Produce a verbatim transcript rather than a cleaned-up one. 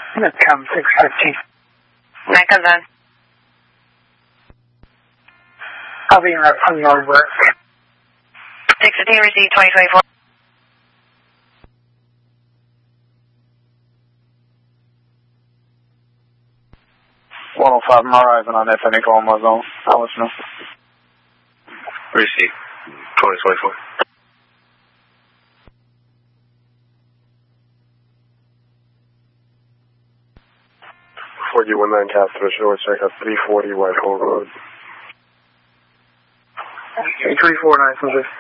Midcom six fifteen. That comes on. I'll be in right from your work. six fifteen, receive twenty twenty-four. one oh five, I'm arriving on F N A call my zone. I'll let you know. Receive twenty twenty-four. four U one nine Captain Shore, check out three forty Whitehall Road. three four nine,